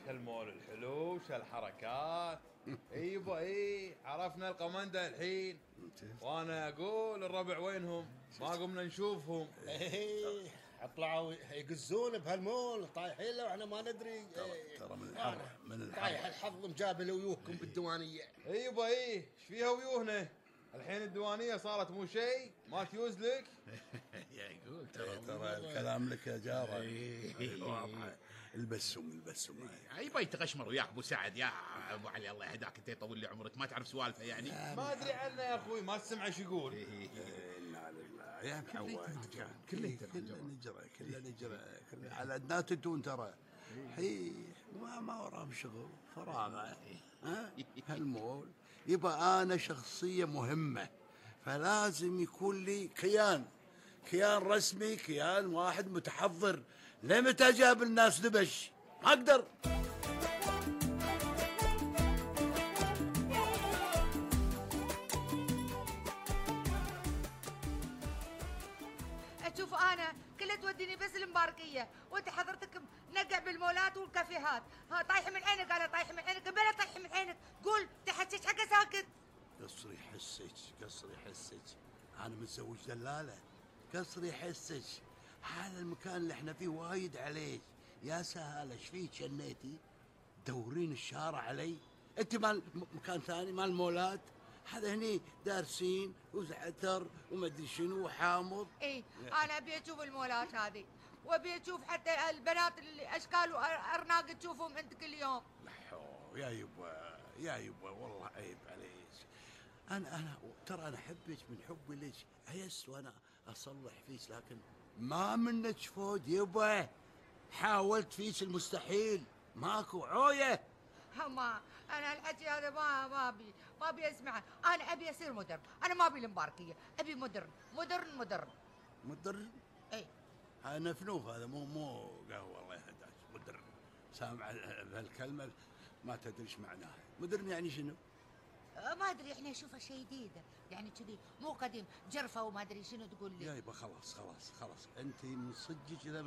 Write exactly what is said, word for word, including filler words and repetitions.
شالمول الحلو شالحركات. اي يبا اي عرفنا القمندة الحين، وانا اقول الربع وينهم؟ ما قمنا نشوفهم. ايه طلعوا يقزون بهالمول طايحين له واحنا ما ندري. ترى, ترى من الحر من الحر طايح الحظ مجابل ويوهكم بالديوانيه. اي يبا اي ايش فيها ويوهنا؟ الحين الديوانيه صارت مو شيء ما تيوز لك. يا يقول ترى ترى الكلام لك يا جاره. البسم البسم اي باي تغشمر وياك ابو سعد يا ابو علي الله يهداك، انت يطول لي عمرك ما تعرف سوالفه يعني. ما ادري عنه يا اخوي، ما تسمع شو يقول. انا لله يا معود كله كله نجرة كله نجرة على لا تدون ترى حي ما ما وراهم شغل فراغه. ها هالمول يبقى انا شخصيه مهمه، فلازم يكون لي كيان كيان رسمي، كيان واحد متحضر. لمتى جاب الناس دبش ما اقدر. اشوف انا كلها توديني بس المباركيه، وانت حضرتك نقع بالمولات والكافيهات. ها طايح من عينك، انا طايح من عينك بلا طايح من عينك. قول تحكيش حاجه ساكت. قصري حسك قصري حسك، انا متزوج دلاله. قصري حسك، هذا المكان اللي احنا فيه وايد عليك. يا سهالة ايش فيك شنيتي دورين الشارع علي؟ انت مال مكان ثاني مال مولات، هذا هني دارسين وزعتر ومدري شنو وحامض. ايه انا ابي اشوف المولات هذه، وابي اشوف حتى البنات اللي اشكال وارناق تشوفهم انت كل يوم. لحو يا يبا يا يبا والله عيب عليك. انا انا ترى انا احبك من حبي لك، عيست وانا اصلح فيك، لكن ما منك فود يبا. حاولت فيك المستحيل ماكو عويه. ما انا الحكي هذا ما ما ابي ما ابي اسمعه. انا ابي اصير مودرن، انا ما ابي المباركيه، ابي مودرن مودرن مودرن مدرن. اي هذا نفنوف، هذا مو مو قهوه الله يهداك. مدرن سامع بهالكلمه ما تدري ايش معناها. مدرن يعني شنو؟ ما ادري، احنا نشوفه شيء جديد يعني كذي مو قديم، جرفه وما ادري شنو تقول لي. يا يبا خلاص خلاص خلاص، انت من صدقك اذا